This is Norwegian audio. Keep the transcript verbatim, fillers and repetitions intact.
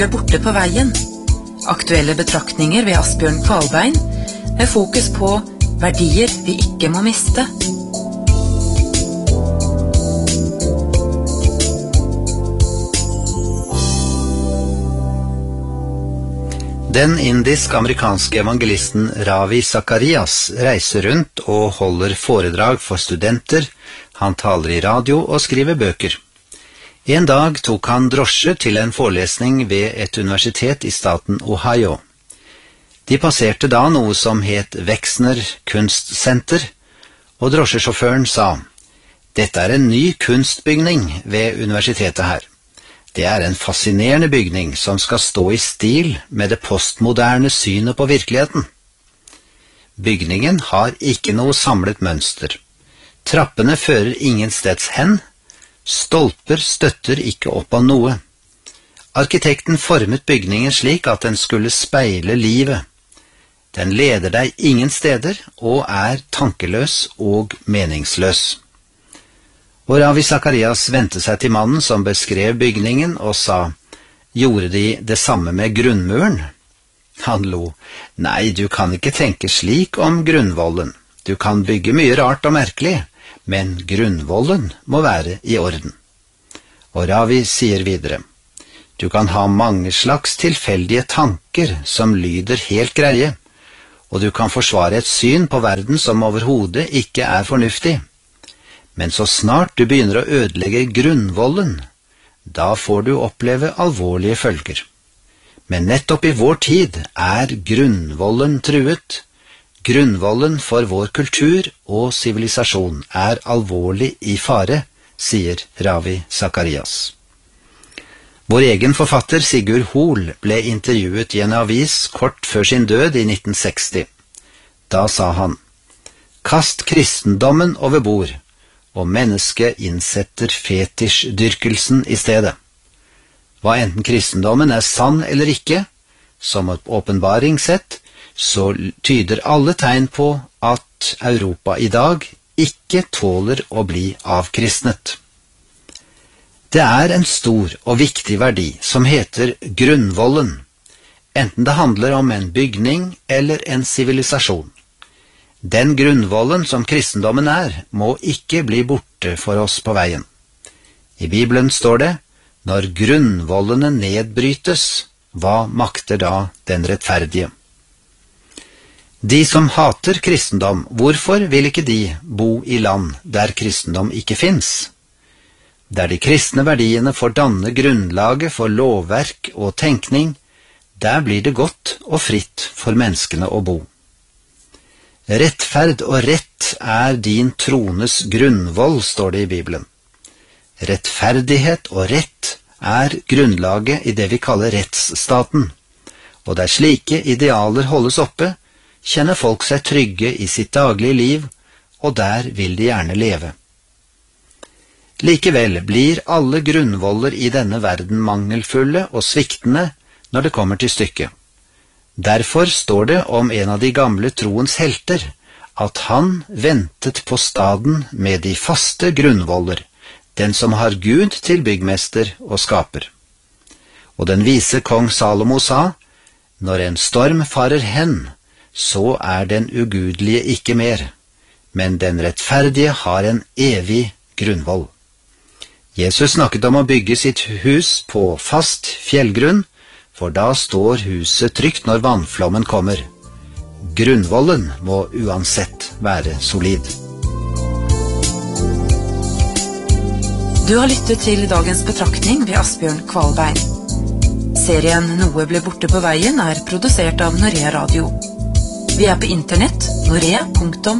borte på veien. Aktuelle betraktninger ved Asbjørn Kvalbein, med fokus på verdier vi ikke må miste. Den indisk-amerikanske evangelisten Ravi Zacharias reiser rundt og holder foredrag for studenter, han taler i radio og skriver bøker. En dag tok han drosje til en forelesning ved et universitet i staten Ohio. De passerte da noe som het Wexner Kunstsenter, og drosjesjåføren sa, «Dette er en ny kunstbygning ved universitetet her. Det er en fascinerende bygning som skal stå i stil med det postmoderne synet på virkeligheten. Bygningen har ikke noe samlet mønster. Trappene fører ingen steds hen. Stolper støtter ikke opp av noe. Arkitekten formet bygningen slik at den skulle speile livet. Den leder deg ingen steder og er tankeløs og meningsløs. Og Ravi Zacharias vendte seg til mannen som beskrev bygningen og sa, «Gjorde de det samme med grunnmuren?» Han lo, «Nei, du kan ikke tenke slik om grunnvollen. Du kan bygge mye rart og merkelig, men grunnvollen må være i orden.» Og Ravi sier videre, «Du kan ha mange slags tilfeldige tanker som lyder helt greie, og du kan forsvare et syn på verden som overhodet ikke er fornuftig. Men så snart du begynner å ødelegge grunnvollen, da får du oppleve alvorlige følger. Men nettopp i vår tid er grunnvollen truet. Grunnvollen for vår kultur og sivilisasjon er alvorlig i fare, sier Ravi Zacharias. Vår egen forfatter Sigurd Hoel ble intervjuet i en avis kort før sin død i nitten seksti. Da sa han, «Kast kristendommen over bord, og mennesket innsetter fetisjdyrkelsen i stedet. Hva enten kristendommen er sann eller ikke, som et åpenbaring sett, så tyder alle tegn på at Europa i dag ikke tåler å bli avkristnet. Det er en stor og viktig verdi som heter grunnvollen, enten det handler om en bygning eller en sivilisasjon. Den grunnvollen som kristendommen er, må ikke bli borte for oss på veien. I Bibelen står det, når grunnvollene nedbrytes, hva makter da den rettferdige? De som hater kristendom, hvorfor vil ikke de bo i land der kristendom ikke finnes? Der de kristne verdiene får danne grunnlaget for lovverk og tenkning, der blir det godt og fritt for menneskene å bo. Rettferd og rett er din trones grunnvoll, står det i Bibelen. Rettferdighet og rett er grunnlaget i det vi kaller rettsstaten, og der slike idealer holdes oppe, kjenner folk seg trygge i sitt daglige liv, og der vil de gjerne leve. Likevel blir alle grunnvoller i denne verden mangelfulle og sviktende når det kommer til stykket. Derfor står det om en av de gamle troens helter, at han ventet på staden med de faste grunnvoller, den som har Gud til byggmester og skaper. Og den vise kong Salomo sa, når en storm farer hen, så er den ugudelige ikke mer, men den rettferdige har en evig grunnvoll. Jesus snakket om å bygge sitt hus på fast fjellgrunn, for da står huset trygt når vannflommen kommer. Grunnvollen må uansett være solid. Du har lyttet til dagens betraktning ved Asbjørn Kvalbein. Serien Noe ble borte på veien er produsert av Norea Radio. Vi er på internett, norea punktum